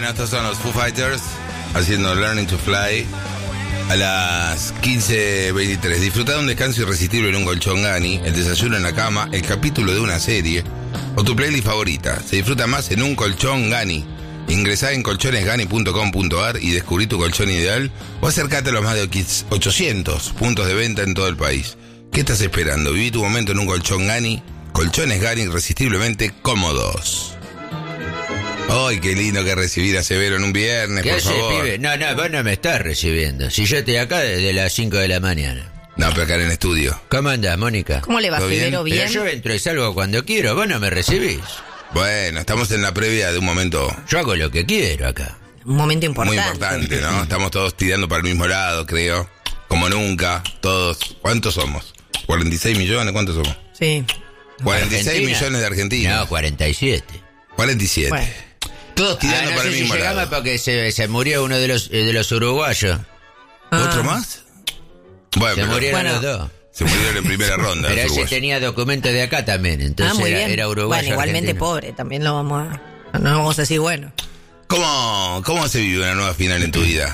estos son los Foo Fighters haciendo Learning to Fly a las 15:23. Disfruta de un descanso irresistible en un colchón Gani, el desayuno en la cama, el capítulo de una serie o tu playlist favorita. Se disfruta más en un colchón Gani. Ingresá en colchonesgani.com.ar y descubrí tu colchón ideal o acércate a los más de 800 puntos de venta en todo el país. ¿Qué estás esperando? Viví tu momento en un colchón Gani. Colchones Gani irresistiblemente cómodos. ¡Ay, qué lindo que recibir a Severo en un viernes, por favor! Pibe? No, vos no me estás recibiendo. Si yo estoy acá desde las 5 de la mañana. No, pero acá en el estudio. ¿Cómo andás, Mónica? ¿Cómo le va, Severo? ¿Bien? Pero yo entro y salgo cuando quiero, vos no me recibís. Bueno, estamos en la previa de un momento... Yo hago lo que quiero acá. Un momento importante. Muy importante, ¿no? Estamos todos tirando para el mismo lado, creo. Como nunca, todos. ¿Cuántos somos? ¿46 millones? ¿Cuántos somos? Sí. 46 Argentina. millones de argentinos. No, 47. 47. Bueno. Todos tirando no para sé el si mismo llegamos lado. porque se murió uno de los uruguayos. ¿Otro más? Bueno, Se pero murieron bueno. los dos. se murieron en primera ronda. Pero los ese uruguayos. tenía documento de acá también, entonces muy bien. era uruguayo. Bueno, igualmente argentino. pobre, también lo vamos a... No vamos a decir bueno. ¿Cómo se vive una nueva final en tu vida?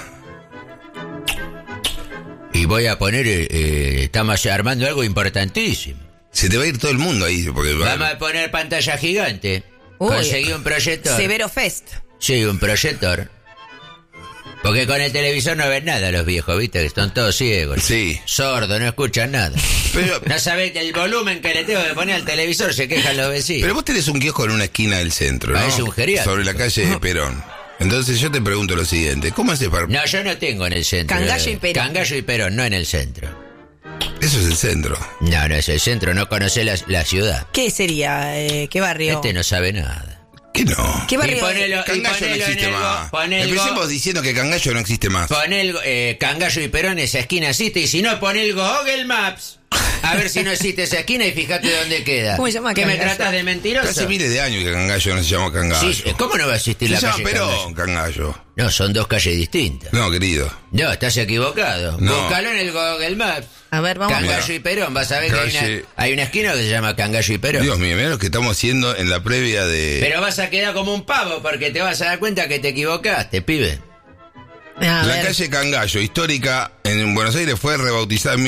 Y voy a poner, estamos armando algo importantísimo. Se te va a ir todo el mundo ahí. Porque Vamos a poner pantalla gigante. Uy. Conseguí un proyector. Severo Fest. Sí, un proyector. Porque con el televisor no ven nada los viejos, ¿viste? Que están todos ciegos. Sí. Sordos, no escuchan nada. Pero, No saben que el volumen que le tengo que poner al televisor se quejan los vecinos. pero vos tenés un kiosco en una esquina del centro, ¿no? Parece un geriátrico. Sobre la calle de Perón. Entonces yo te pregunto lo siguiente. ¿Cómo haces para...? No, yo no tengo en el centro. Cangallo y Perón. Cangallo y Perón, no en el centro. Eso es el centro. No es el centro, no conoce la ciudad. ¿Qué sería? ¿Qué barrio? Este no sabe nada. ¿Qué no? ¿Qué barrio? Y ponelo Cangallo no en existe el más. ponelo- Empecemos diciendo que Cangallo no existe más. Pon el Cangallo y Perón, esa esquina existe, y si no, pon el Google Maps. A ver si no existe esa esquina y fíjate dónde queda. ¿Cómo se llama ¿Qué me Cangallo? tratás de mentiroso? Hace miles de años que Cangallo no se llama Cangallo. Sí, ¿cómo no va a existir se la llama calle Perón, Cangallo? Cangallo. No, son dos calles distintas. No, querido. No, estás equivocado. No. Búscalo en el Google Maps. A ver, vamos. Cangallo Mira. y Perón, vas a ver que Calle- hay una esquina que se llama Cangallo y Perón. Dios mío, mira lo que estamos haciendo en la previa de... Pero vas a quedar como un pavo porque te vas a dar cuenta que te equivocaste, pibe. A La ver. calle Cangallo, histórica en Buenos Aires, fue rebautizada en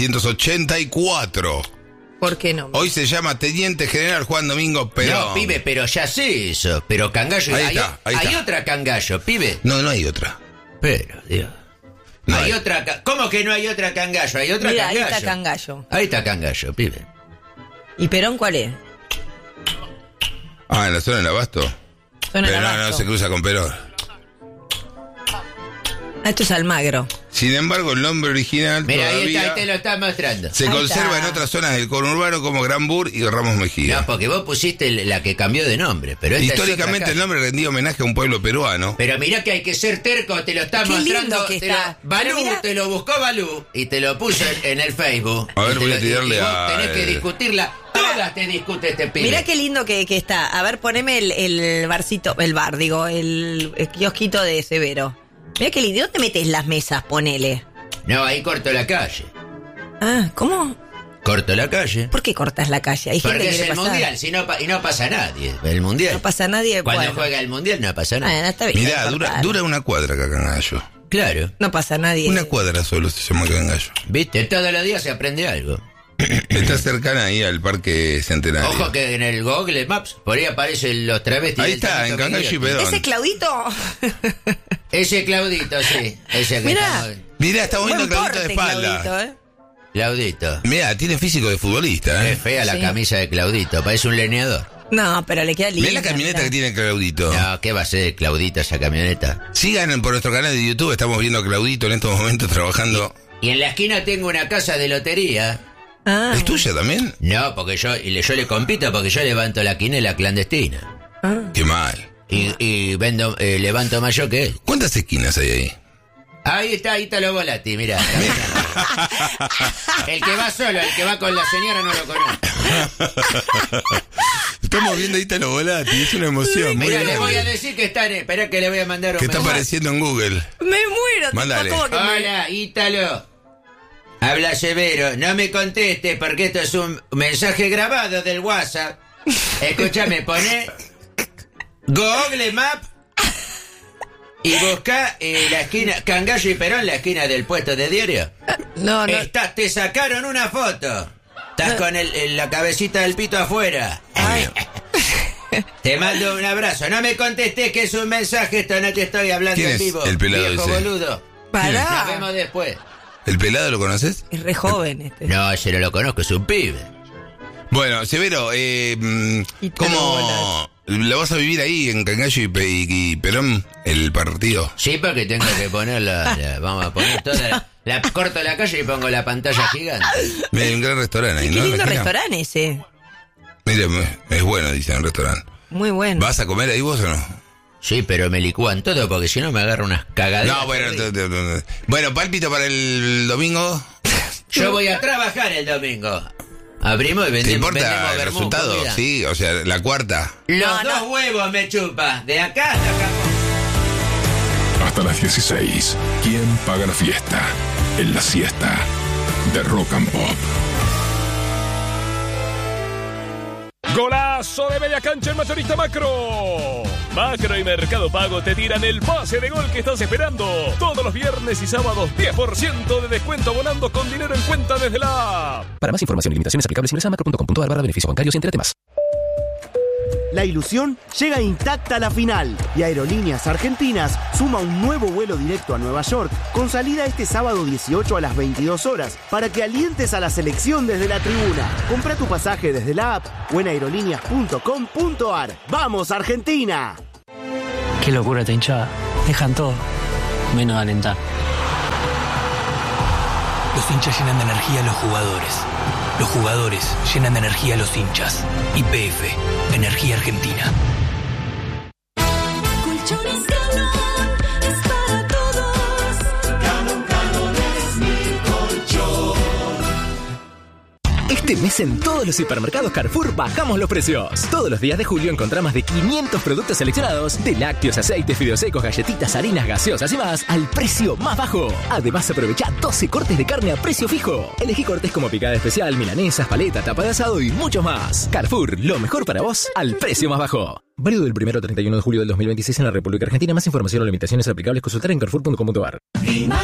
1984. ¿Por qué no? Hoy se llama Teniente General Juan Domingo Perón. No, pibe, pero ya sé eso. Pero Cangallo... Ahí hay, está, ahí hay está. otra Cangallo, pibe. No, no hay otra. Pero, Dios. No hay hay. otra... ¿Cómo que no hay otra Cangallo? Hay otra Mira, ahí Cangallo. está Cangallo. Ahí está Cangallo, pibe. ¿Y Perón cuál es? Ah, en la zona del Abasto. Zona del Pero no, Abasto. no se cruza con Perón. Ah, esto es Almagro. Sin embargo, el nombre original Mira, ahí todavía está, ahí te lo está mostrando. se Ahí conserva está. en otras zonas del conurbano como Gran Bur y Ramos Mejía. No, porque vos pusiste la que cambió de nombre. Pero esta es Históricamente otra el nombre rendía homenaje a un pueblo peruano. Pero mirá que hay que ser terco, te lo está Qué mostrando. lindo que está. Balú, Pero mirá- te lo buscó Balú y te lo puso en el Facebook. A ver, Y te voy a lo- tirarle y vos a- tenés que discutirla. Todas te discute este pibe. Mirá qué lindo que está. A ver, poneme el barcito, el bar, digo, el kiosquito de Severo. Mirá qué lindo. ¿Dónde metes las mesas? Ponele. No, ahí corto la calle. Ah, ¿cómo? Corto la calle. ¿Por qué cortas la calle? Hay gente Porque que es quiere el pasar. mundial, si no, y no pasa nadie. El mundial. No pasa nadie. Cuando bueno. juega el mundial no pasa nada. Bueno, está bien. Mirá, cortar. dura una cuadra acá Cangallo. Claro. No pasa nadie. Una cuadra solo se llama Cangallo. Viste, todos los días se aprende algo. Está cercana ahí al Parque Centenario. Ojo que en el Google Maps, por ahí aparecen los travestis. Ahí del está, Santo en Cangallo y Miguel. Perón. ¿Ese Claudito? Ese Claudito, sí. Ese que Mirá. estamos- Mirá, está moviendo Buen Claudito de porte, espalda. Claudito, ¿eh? Claudito. Mirá, tiene físico de futbolista, Es fea la Sí. camisa de Claudito, parece un leñador. No, pero le queda lindo. Mirá la camioneta que tiene Claudito. No, ¿qué va a ser Claudito esa camioneta? Sigan por nuestro canal de YouTube, estamos viendo a Claudito en estos momentos trabajando. Y en la esquina tengo una casa de lotería. Ah, ¿Es tuya también? No, porque yo le compito porque yo levanto la quinela clandestina. Qué mal. Y vendo, levanto más yo que él. ¿Cuántas esquinas hay ahí? Ahí está lo Volati, mirá. El que va solo, el que va con la señora no lo conozco. Estamos viendo ahí Italo Volati, es una emoción. Muy Mira, le grande. voy a decir que está espera que le voy a mandar un Que está mensaje. apareciendo en Google. me muero. tipo, Mándale. ¿cómo que me- Hola, Ítalo. Habla Severo, no me contestes porque esto es un mensaje grabado del WhatsApp. Escúchame, poné Google Map Y buscá la esquina, Cangallo y Perón, la esquina del puesto de diario. No. Te sacaron una foto. Estás con la cabecita del pito afuera. Te mando un abrazo. No me contestes que es un mensaje, esto no te estoy hablando ¿Quién en es vivo. el pelado viejo ese? boludo. Pará. Nos vemos después. ¿El pelado lo conoces? Es re joven este. No, ese no lo conozco, es un pibe. Bueno, Severo, ¿cómo lo vas a vivir ahí en Cangallo y Perón, el partido? Sí, porque tengo que poner vamos a poner toda corto la calle y pongo la pantalla gigante. Mira, hay un gran restaurante ahí, Qué ¿no? lindo ¿La esquina? restaurante ese. Mira, es bueno, dicen el restaurante. Muy bueno. ¿Vas a comer ahí vos o no? Sí, pero me licúan todo porque si no me agarro unas cagaderas. No, bueno, pálpito para el domingo. Yo voy a trabajar el domingo. Abrimos y ¿Te vendemos importa el vermú, resultado? comida. Sí, o sea, la cuarta. Los dos huevos me chupa. De acá hasta acá. Hasta las 16. ¿Quién paga la fiesta? En la siesta de Rock and Pop. ¡Golazo de media cancha en Mayorista Macro! Macro y Mercado Pago te tiran el pase de gol que estás esperando. Todos los viernes y sábados 10% de descuento abonando con dinero en cuenta desde la app. Para más información y limitaciones aplicables ingresa a macro.com.ar/beneficios bancarios y entre temas. La ilusión llega intacta a la final y Aerolíneas Argentinas suma un nuevo vuelo directo a Nueva York con salida este sábado 18 a las 22 horas para que alientes a la selección desde la tribuna. Compra tu pasaje desde la app o en aerolíneas.com.ar. ¡Vamos, Argentina! Qué locura esta hinchada. Dejan todo, menos de alentar. Los hinchas llenan de energía a los jugadores. Los jugadores llenan de energía a los hinchas. YPF, Energía Argentina. Colchones Galón es para todos. Galón es mi colchón. Este mes en todos los hipermercados Carrefour bajamos los precios. Todos los días de julio encontrá más de 500 productos seleccionados, de lácteos, aceites, fideos secos, galletitas, harinas, gaseosas y más, al precio más bajo. Además aprovecha 12 cortes de carne a precio fijo. Elegí cortes como picada especial, milanesas, paleta, tapa de asado y mucho más. Carrefour, lo mejor para vos, al precio más bajo. Válido del 1 al 31 de julio del 2026 en la República Argentina. Más información o limitaciones aplicables consultar en carrefour.com.ar.